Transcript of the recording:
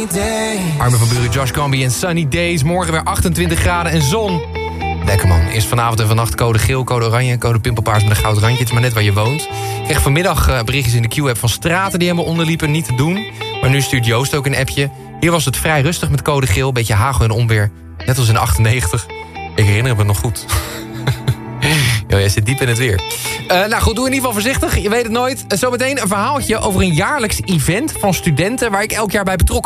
Armin van Buuren, Josh Combi en Sunny Days. Morgen weer 28 graden en zon. Lekker man. Eerst vanavond en vannacht code geel, code oranje, code pimpelpaars met een goud randje. Het is maar net waar je woont. Ik kreeg vanmiddag berichtjes in de Q-app van straten die helemaal onderliepen. Niet te doen. Maar nu stuurt Joost ook een appje. Hier was het vrij rustig met code geel. Beetje hagel en onweer. Net als in 98. Ik herinner me nog goed. Jo, jij zit diep in het weer. Nou goed, doe in ieder geval voorzichtig. Je weet het nooit. Zometeen een verhaaltje over een jaarlijks event van studenten waar ik elk jaar bij betrokken